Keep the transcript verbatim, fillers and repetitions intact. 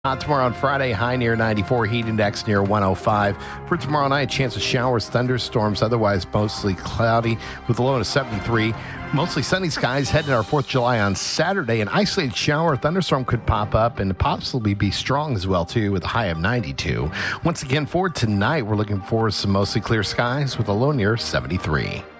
Uh, tomorrow on Friday, high near ninety-four, heat index near one oh five. For tomorrow night, chance of showers, thunderstorms, otherwise mostly cloudy with a low of seventy-three. Mostly sunny skies heading our fourth of July on Saturday. An isolated shower, thunderstorm could pop up and possibly be strong as well, too, with a high of ninety-two. Once again, for tonight, we're looking for some mostly clear skies with a low near seventy-three.